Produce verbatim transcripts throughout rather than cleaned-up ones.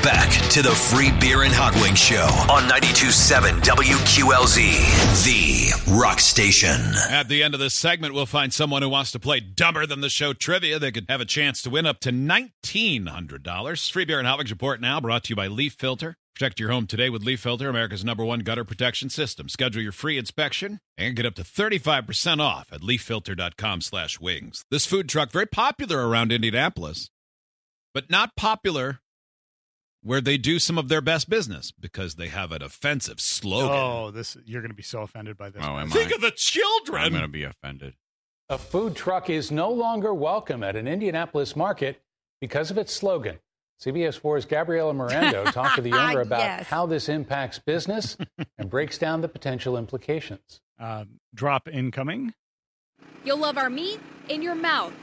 Back to the Free Beer and Hot Wings Show on ninety-two point seven W Q L Z, the rock station. At the end of this segment, we'll find someone who wants to play Dumber Than the Show trivia. They could have a chance to win up to nineteen hundred dollars. Free Beer and Hot Wings Report now, brought to you by Leaf Filter. Protect your home today with Leaf Filter, America's number one gutter protection system. Schedule your free inspection and get up to thirty-five percent off at leaf filter dot com slash wings. This food truck, very popular around Indianapolis, but not popular where they do some of their best business because they have an offensive slogan. Oh, this you're going to be so offended by this. Oh, am Think I? of the children. I'm going to be offended. A food truck is no longer welcome at an Indianapolis market because of its slogan. C B S four's Gabriela Mirando talked to the owner about Yes. how this impacts business and breaks down the potential implications. Uh, drop incoming. You'll love our meat in your mouth.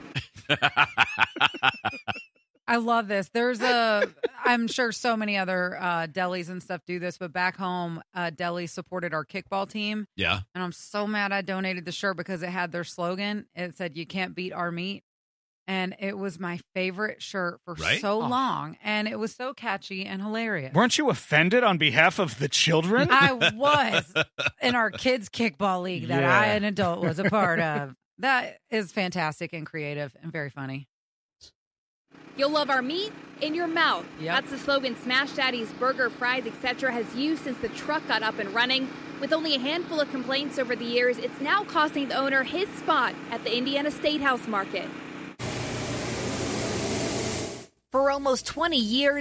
I love this. There's a, I'm sure so many other uh, delis and stuff do this, but back home, uh, deli supported our kickball team. Yeah. And I'm so mad I donated the shirt because it had their slogan. It said, "You can't beat our meat." And it was my favorite shirt for Right? so Oh. long. And it was so catchy and hilarious. Weren't you offended on behalf of the children? I was in our kids' kickball league that Yeah. I, an adult, was a part of. That is fantastic and creative and very funny. You'll love our meat in your mouth. Yep. That's the slogan Smash Daddy's Burger, Fries, et cetera has used since the truck got up and running. With only a handful of complaints over the years, it's now costing the owner his spot at the Indiana State House Market. For almost twenty years,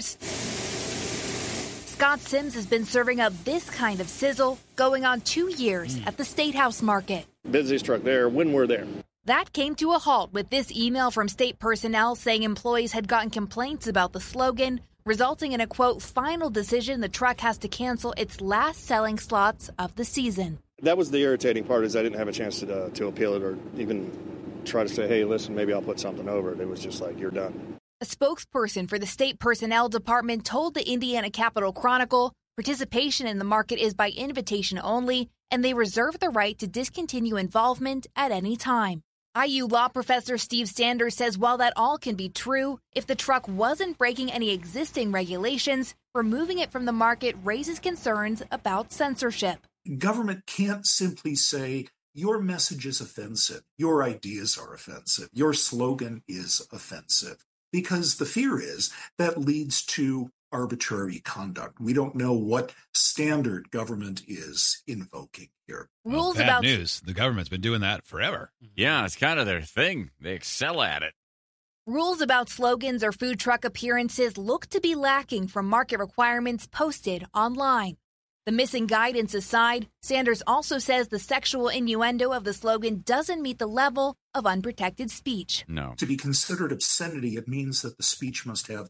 Scott Sims has been serving up this kind of sizzle, going on two years at the State House Market. Busiest truck there when we're there. That came to a halt with this email from state personnel saying employees had gotten complaints about the slogan, resulting in a, quote, final decision the truck has to cancel its last selling slots of the season. That was the irritating part, is I didn't have a chance to, uh, to appeal it or even try to say, hey, listen, maybe I'll put something over it. It was just like, you're done. A spokesperson for the state personnel department told the Indiana Capital Chronicle participation in the market is by invitation only, and they reserve the right to discontinue involvement at any time. I U law professor Steve Sanders says while that all can be true, if the truck wasn't breaking any existing regulations, removing it from the market raises concerns about censorship. Government can't simply say, your message is offensive, your ideas are offensive, your slogan is offensive, because the fear is that leads to arbitrary conduct. We don't know what standard government is invoking here. Well, Rules bad about news. The government's been doing that forever. Yeah, it's kind of their thing. They excel at it. Rules about slogans or food truck appearances look to be lacking from market requirements posted online. The missing guidance aside, Sanders also says the sexual innuendo of the slogan doesn't meet the level of unprotected speech. No. To be considered obscenity, it means that the speech must have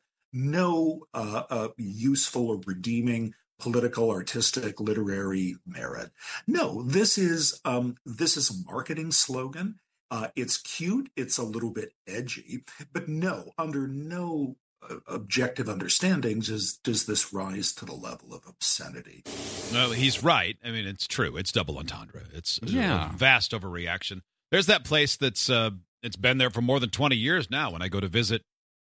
no uh, uh, useful or redeeming political, artistic, literary merit. No, this is um, this is a marketing slogan. Uh, it's cute. It's a little bit edgy, but no, under no uh, objective understandings is does this rise to the level of obscenity. No, he's right. I mean, it's true. It's double entendre. It's Yeah. a vast overreaction. There's that place that's uh, it's been there for more than twenty years now. When I go to visit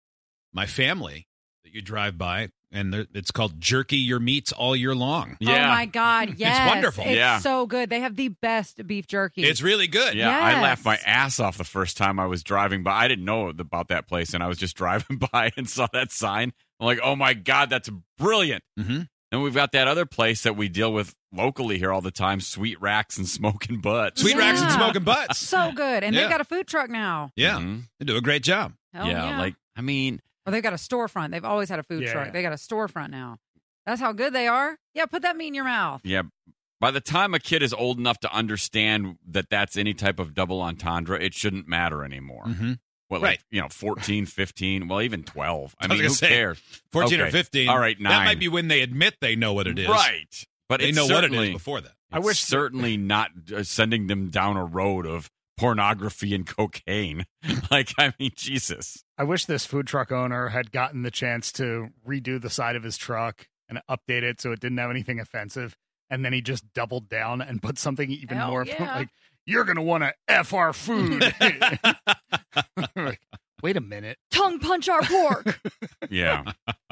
my family, that you drive by, and there- it's called Jerky Your Meats All Year Long. Oh, my God. Yes. wonderful. It's Yeah. so good. They have the best beef jerky. It's really good. Yeah, I Yes. laughed my ass off the first time I was driving by. I didn't know about that place, and I was just driving by and saw that sign. I'm like, oh, my God, that's brilliant. Mm-hmm. And we've got that other place that we deal with locally here all the time, Sweet Racks and Smoking Butts. Sweet Racks and Yeah. Smoking Butts. So good. And Yeah. they've got a food truck now. Yeah, Mhm. they do a great job. Hell yeah, yeah. like, I mean, Or they've got a storefront. They've always had a food Yeah. truck. They got a storefront now. That's how good they are. Yeah, put that meat in your mouth. yeah, by the time a kid is old enough to understand that that's any type of double entendre, it shouldn't matter anymore. Mm-hmm. What, Right. like, you know, fourteen, fifteen, well, even twelve. I, I was mean, gonna who say, cares? fourteen or Okay. fifteen. All right, That nine. might be when they admit they know what it is. Right. But They it's know what it certainly- is before that. I It's wish- certainly not uh, sending them down a road of pornography and cocaine. Like, I mean, Jesus. I wish this food truck owner had gotten the chance to redo the side of his truck and update it so it didn't have anything offensive. And then he just doubled down and put something even Hell more yeah. like, you're going to want to F our food. Like, wait a minute. Tongue punch our pork. Yeah.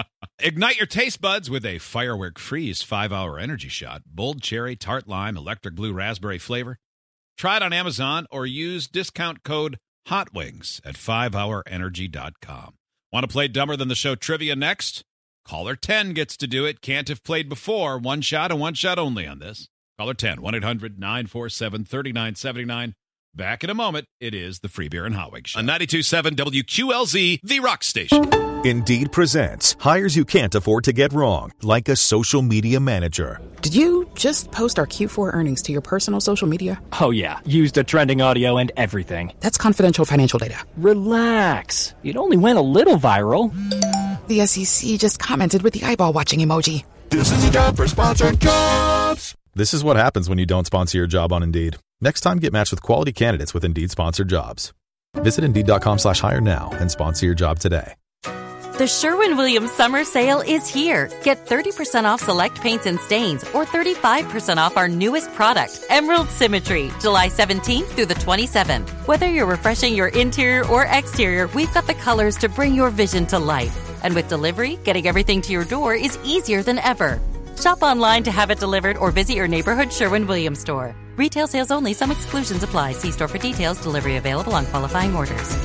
Ignite your taste buds with a Firework Freeze five-hour energy shot. Bold cherry, tart lime, electric blue raspberry flavor. Try it on Amazon or use discount code HOTWINGS at five hour energy dot com. Want to play Dumber Than the Show trivia next? Caller ten gets to do it. Can't have played before. One shot and one shot only on this. Caller ten, one eight hundred nine four seven three nine seven nine. Back in a moment. It is the Free Beer and Hot Wings Show. On ninety-two point seven W Q L Z, the rock station. Indeed presents hires you can't afford to get wrong, like a social media manager. Did you just post our Q four earnings to your personal social media? Oh, yeah. Used the trending audio and everything. That's confidential financial data. Relax. It only went a little viral. The S E C just commented with the eyeball watching emoji. This is a job for sponsored jobs. This is what happens when you don't sponsor your job on Indeed. Next time, get matched with quality candidates with Indeed sponsored jobs. Visit Indeed.com slash hire now and sponsor your job today. The Sherwin-Williams Summer Sale is here. Get thirty percent off select paints and stains or thirty-five percent off our newest product, Emerald Symmetry, July seventeenth through the twenty-seventh. Whether you're refreshing your interior or exterior, we've got the colors to bring your vision to life. And with delivery, getting everything to your door is easier than ever. Shop online to have it delivered or visit your neighborhood Sherwin-Williams store. Retail sales only. Some exclusions apply. See store for details. Delivery available on qualifying orders.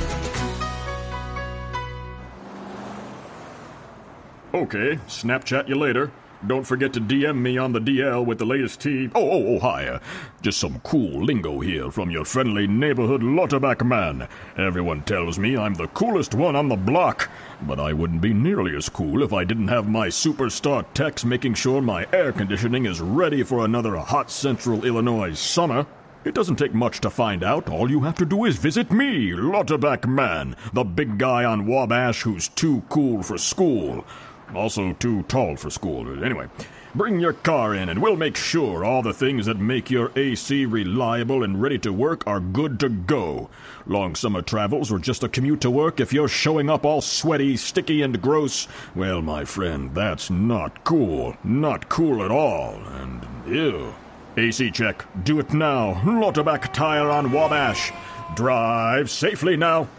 Okay, Snapchat you later. Don't forget to D M me on the D L with the latest tea. Oh, oh, oh, hi. Uh, just some cool lingo here from your friendly neighborhood Lauterbach man. Everyone tells me I'm the coolest one on the block, but I wouldn't be nearly as cool if I didn't have my superstar techs making sure my air conditioning is ready for another hot central Illinois summer. It doesn't take much to find out. All you have to do is visit me, Lauterbach man, the big guy on Wabash who's too cool for school. Also too tall for school. Anyway, bring your car in and we'll make sure all the things that make your A C reliable and ready to work are good to go. Long summer travels or just a commute to work, if you're showing up all sweaty, sticky, and gross, well, my friend, that's not cool. Not cool at all. And ew. A C check. Do it now. Lauterbach Tire on Wabash. Drive safely now.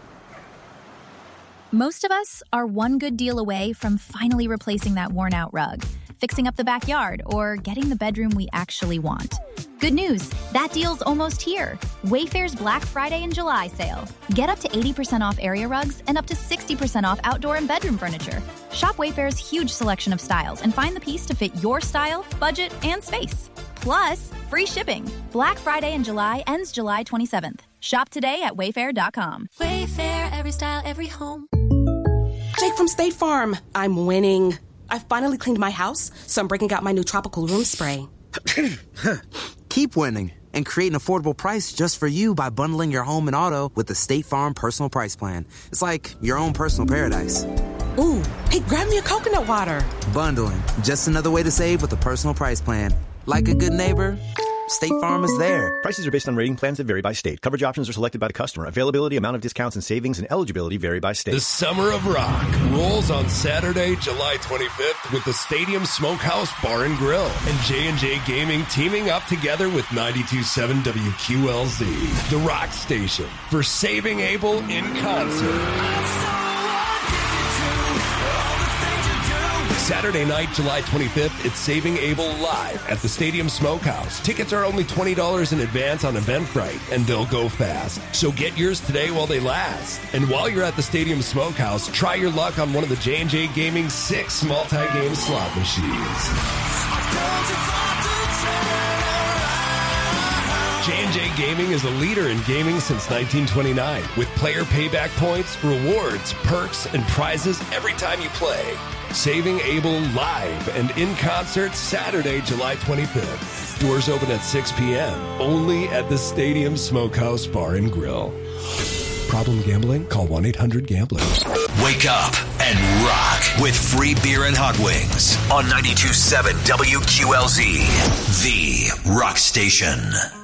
Most of us are one good deal away from finally replacing that worn-out rug, fixing up the backyard, or getting the bedroom we actually want. Good news, that deal's almost here. Wayfair's Black Friday and July sale. Get up to eighty percent off area rugs and up to sixty percent off outdoor and bedroom furniture. Shop Wayfair's huge selection of styles and find the piece to fit your style, budget, and space. Plus, free shipping. Black Friday in July ends July twenty-seventh. Shop today at wayfair dot com. Wayfair, every style, every home. Jake from State Farm. I'm winning. I finally cleaned my house, so I'm breaking out my new tropical room spray. Keep winning and create an affordable price just for you by bundling your home and auto with the State Farm Personal Price Plan. It's like your own personal paradise. Ooh, hey, grab me a coconut water. Bundling, just another way to save with a personal price plan. Like a good neighbor, State Farm is there. Prices are based on rating plans that vary by state. Coverage options are selected by the customer. Availability, amount of discounts and savings, and eligibility vary by state. The Summer of Rock rolls on Saturday, July twenty-fifth with the Stadium Smokehouse Bar and Grill and J and J Gaming teaming up together with ninety-two point seven W Q L Z, the rock station, for Saving Abel in concert. Saturday night, July twenty-fifth, it's Saving Abel live at the Stadium Smokehouse. Tickets are only twenty dollars in advance on Eventbrite, and they'll go fast. So get yours today while they last. And while you're at the Stadium Smokehouse, try your luck on one of the J and J Gaming six multi-game slot machines. J and J Gaming is a leader in gaming since nineteen twenty-nine, with player payback points, rewards, perks, and prizes every time you play. Saving Abel live and in concert Saturday, July twenty-fifth. Doors open at six p.m. only at the Stadium Smokehouse Bar and Grill. Problem gambling? Call one eight hundred gambler. Wake up and rock with Free Beer and Hot Wings on ninety-two point seven W Q L Z, the rock station.